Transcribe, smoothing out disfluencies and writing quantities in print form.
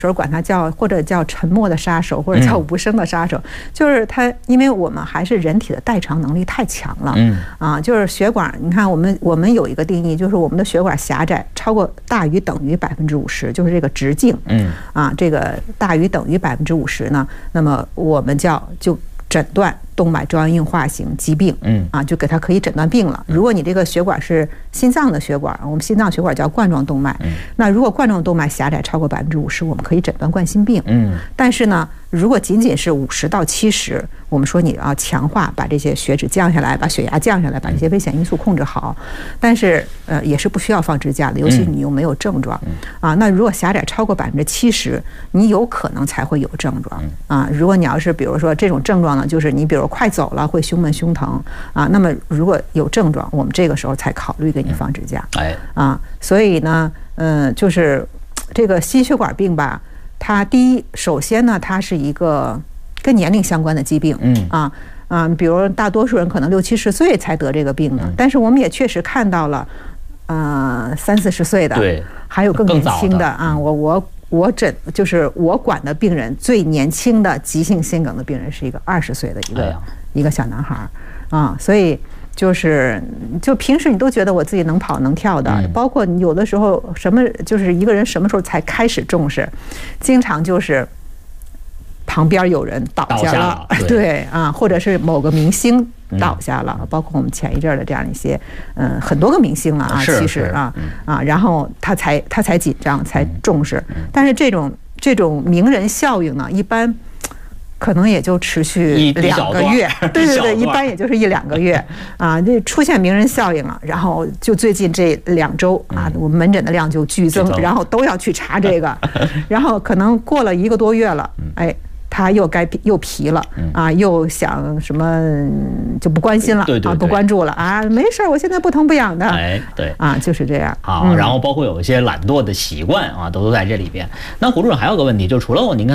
时候管它叫或者叫沉默的杀手，或者叫无声的杀手，就是它，因为我们还是人体的代偿能力太强了，就是血管，你看我们有一个定义，就是我们的血管狭窄大于等于50%，就是这个直径，这个大于等于50%呢，那么我们就诊断动脉粥样硬化型疾病，就给它可以诊断病了。如果你这个血管是心脏的血管，我们心脏血管叫冠状动脉，那如果冠状动脉狭窄超过50%，我们可以诊断冠心病。但是呢，如果仅仅是50到70，我们说你要强化，把这些血脂降下来，把血压降下来，把这些危险因素控制好。但是也是不需要放支架的，尤其你又没有症状那如果狭窄超过70%，你有可能才会有症状如果你要是比如说这种症状呢，就是你比如快走了会胸闷胸疼那么如果有症状，我们这个时候才考虑给你放支架。所以呢，就是这个心血管病吧，它首先呢，它是一个跟年龄相关的疾病比如大多数人可能60、70岁才得这个病呢，但是我们也确实看到了30、40岁的，对，还有更年轻的就是我管的病人最年轻的急性心梗的病人是一个20岁的一个小男孩所以就平时你都觉得我自己能跑能跳的，包括你有的时候就是一个人什么时候才开始重视，经常就是旁边有人倒下了，对或者是某个明星倒下了，包括我们前一阵的这样一些很多个明星了其实然后他才紧张才重视，但是这种名人效应呢，一般可能也就持续2个月，对，一般也就是1-2个月这出现名人效应了，然后就最近这2周我们门诊的量就剧增，然后都要去查这个，然后可能过了1个多月了，他又疲了又想什么就不关心了不关注了没事，我现在不疼不痒的， 对就是这样。 好，然后包括有一些懒惰的习惯都在这里边。那胡主任还有个问题，就除了您